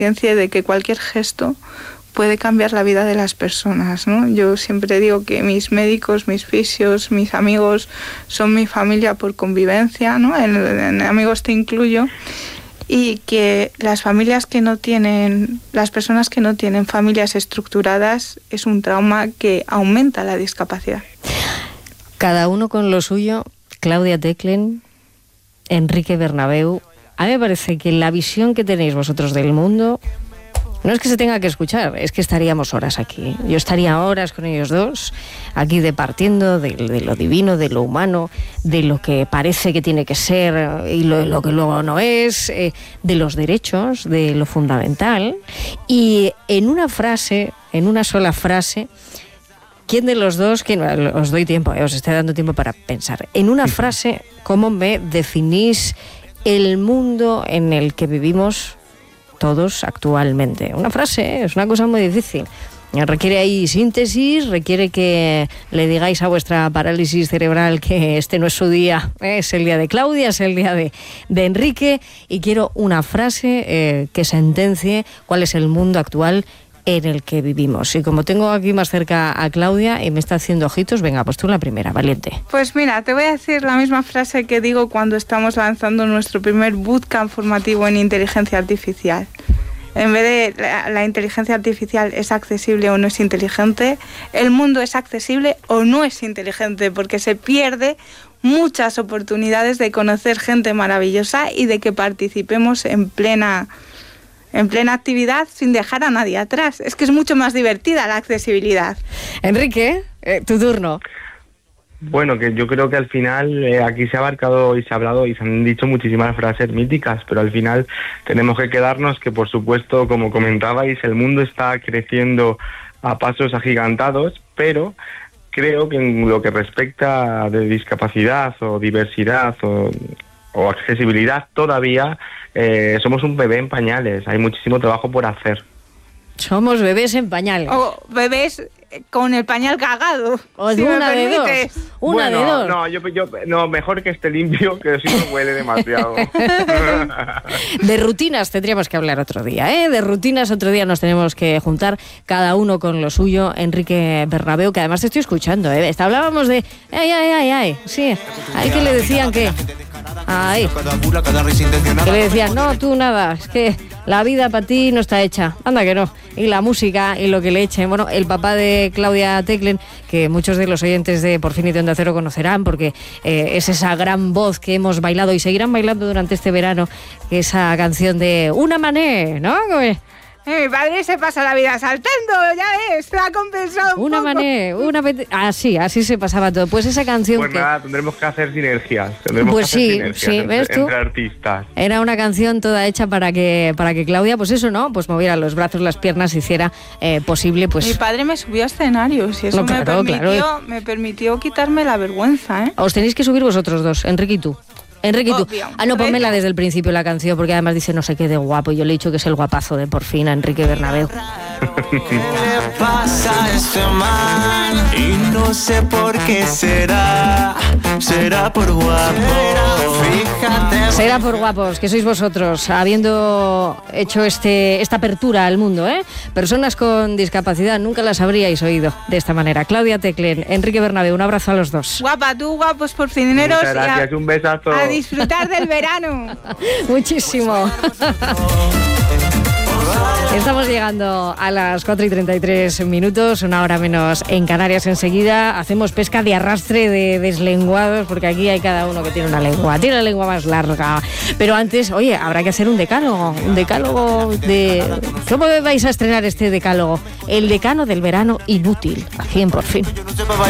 conciencia de que cualquier gesto puede cambiar la vida de las personas, ¿no? Yo siempre digo que mis médicos, mis fisios, mis amigos son mi familia por convivencia, ¿no? En amigos te incluyo. Y que las personas que no tienen familias estructuradas es un trauma que aumenta la discapacidad. Cada uno con lo suyo. Claudia Teclen, Enrique Bernabeu. A mí me parece que la visión que tenéis vosotros del mundo no es que se tenga que escuchar, es que estaríamos horas aquí. Yo estaría horas con ellos dos, aquí departiendo de lo divino, de lo humano, de lo que parece que tiene que ser y lo que luego no es, de los derechos, de lo fundamental. Y en una sola frase, ¿quién de los dos, os doy tiempo, os estoy dando tiempo para pensar, en una frase, cómo me definís el mundo en el que vivimos todos actualmente? Una frase es una cosa muy difícil. Requiere ahí síntesis, requiere que le digáis a vuestra parálisis cerebral que este no es su día, es el día de Claudia, es el día de Enrique, y quiero una frase que sentencie cuál es el mundo actual en el que vivimos. Y como tengo aquí más cerca a Claudia y me está haciendo ojitos, venga, pues tú la primera, valiente. Pues mira, te voy a decir la misma frase que digo cuando estamos lanzando nuestro primer bootcamp formativo en inteligencia artificial. En vez de la inteligencia artificial es accesible o no es inteligente, el mundo es accesible o no es inteligente, porque se pierde muchas oportunidades de conocer gente maravillosa y de que participemos en plena actividad sin dejar a nadie atrás. Es que es mucho más divertida la accesibilidad. Enrique, tu turno. Bueno, que yo creo que al final aquí se ha abarcado y se ha hablado y se han dicho muchísimas frases míticas, pero al final tenemos que quedarnos que, por supuesto, como comentabais, el mundo está creciendo a pasos agigantados, pero creo que en lo que respecta de discapacidad o diversidad o accesibilidad todavía somos un bebé en pañales. Hay muchísimo trabajo por hacer. Somos bebés en pañales. O bebés con el pañal cagado. O si una de dos. Una de dos. No, mejor que esté limpio, que si no huele demasiado. De rutinas tendríamos que hablar otro día, ¿eh? De rutinas otro día nos tenemos que juntar, cada uno con lo suyo. Enrique Bernabeu, que además te estoy escuchando, ¿eh? Hablábamos de... ¡Ay! Sí, ahí que le decían que... Ahí. Que le decían, no, tú nada, es que la vida para ti no está hecha. Anda que no. Y la música y lo que le echen. Bueno, el papá de Claudia Teclen, que muchos de los oyentes de Por fin y de Onda Cero conocerán, porque es esa gran voz que hemos bailado y seguirán bailando durante este verano, esa canción de Una Mané, ¿no? Mi padre se pasa la vida saltando, ya ves, se ha compensado un poco. Mané, así se pasaba todo. Pues esa canción pues nada, tendremos que hacer sinergias. ¿Ves tú? Entre artistas. Era una canción toda hecha para que Claudia, pues eso, ¿no? Pues moviera los brazos, las piernas, hiciera posible, pues... Mi padre me subió a escenarios y eso me permitió quitarme la vergüenza, ¿eh? Os tenéis que subir vosotros dos, Enrique y tú. Enrique, tú. No, ponmela desde el principio la canción, porque además dice no sé qué de guapo. Yo le he dicho que es el guapazo de Por fin a Enrique Bernabeu. ¿Qué le pasa a este man? Y no sé por qué será. Será por guapo. Fíjate. Será por guapos, que sois vosotros, habiendo hecho esta apertura al mundo, ¿eh? Personas con discapacidad, nunca las habríais oído de esta manera. Claudia Teclen, Enrique Bernabeu, un abrazo a los dos. Guapa, tú, guapos por fineros. Muchas gracias, un besazo. A disfrutar del verano. Muchísimo. Estamos llegando a las 4:33, una hora menos en Canarias. Enseguida hacemos pesca de arrastre de deslenguados, porque aquí hay cada uno que tiene una lengua más larga. Pero antes, oye, habrá que hacer un decálogo de... ¿Cómo vais a estrenar este decálogo? El decano del verano inútil, aquí en Por fin.